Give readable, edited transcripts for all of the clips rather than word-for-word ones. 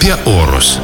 apie orus.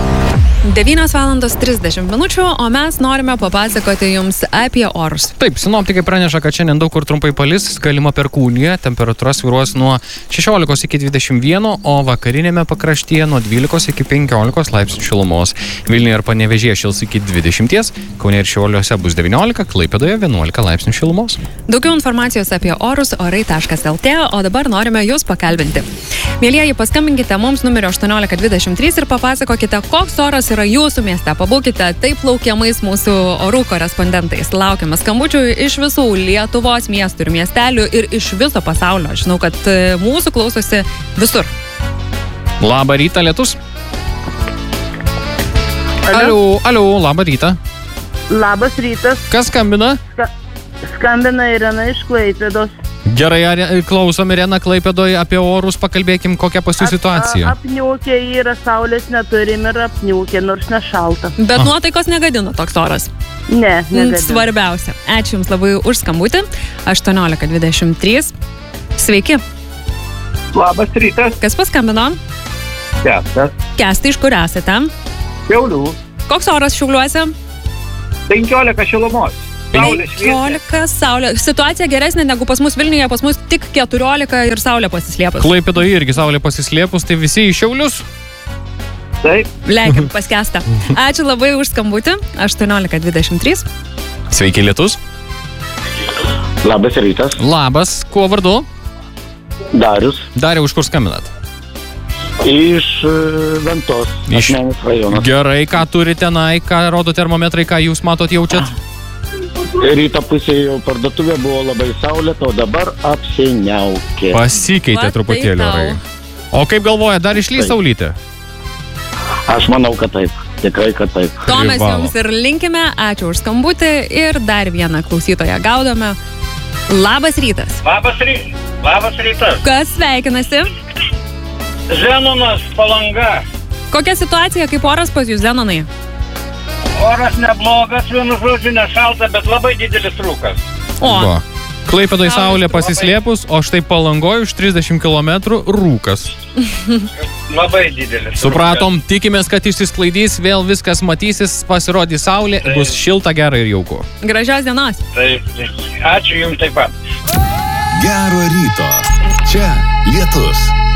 9:30 min, o mes norime papasakoti jums apie orus. Taip, sinoptikai praneša, kad šiandien daug kur trumpai palis, galima perkūnija, temperatūra svyruos nuo 16 iki 21, o vakarinėme pakraštyje nuo 12 iki 15 laipsnių šilumos. Vilniuje ir Panevėžyje šils iki 20, Kaune ir Šiauliuose bus 19, Klaipėdoje 11 laipsnių šilumos. Daugiau informacijos apie orus orai.lt, o dabar norime jūs pakalbinti. Mielieji, paskambinkite mums numeriu 1823 ir papasakokite, koks oras yra jūsų mieste. Pabūkite taip laukiamais mūsų orų korespondentais. Laukiame skambučių iš visų Lietuvos miestų ir miestelių ir iš viso pasaulio. Žinau, kad mūsų klausosi visur. Labą rytą, lietus. Alio, labą rytą. Labas rytas. Kas skambina? Skambina Irena iš Klaipėdos. Gerai, klausom Irena Klaipėdoje apie orus, pakalbėkim, kokia pas jų situacija. Apniūkė yra, saulės neturim ir apniūkė, nors nešalta. Bet nuotaikos negadina toks oras. Ne, negadina. Svarbiausia. Ačiū Jums labai už skambutį. 1823. Sveiki. Labas rytas. Kas paskambino? Kestas. Kestai, iš kur esate? Šiaulių. Koks oras Šiauliuose? 15 šilumos. Saulė šviečia. 15 saulė. Situacija geresnė negu pas mus Vilniuje, pas mus tik 14 ir saulė pasislėpus. Klaipėdoje irgi saulė pasislėpus, tai visi į Šiaulius? Taip. Leikim paskęsta. Ačiū labai už skambutį. 1823. Sveiki, lietus. Labas rytas. Labas, kuo vardu? Darius. Dariau, iš kur skambinat? Iš Ventos, Akmenės rajono. Gerai, ką turite tenai, ką rodo termometrai, ką jūs matot, jaučiat? Ryto pusėje jau parduotuvė buvo labai saulėta, o dabar apsiniaukė. Pasikeitė truputėlį orai. O kaip galvoja, dar išlys saulytė? Aš manau, kad taip. Tikrai, kad taip. To mes jums ir linkime. Ačiū už skambutį ir dar vieną klausytoją gaudome. Labas rytas. Labas rytas. Kas sveikinasi? Zenonas, Palanga. Kokia situacija, kaip oras pas jūs, Zenonai? Oras neblogas, vienu žodžiu nešalta, bet labai didelis rūkas. O, Klaipėdoje saulė pasislėpus, o štai Palangoje už 30 km rūkas. Labai didelis. Supratom, tikimės, kad išsisklaidys, vėl viskas matysis, pasirodys saulė, bus šilta, gera ir jauku. Gražios dienos. Taip. Ačiū Jums taip pat. Gero ryto. Čia lietus.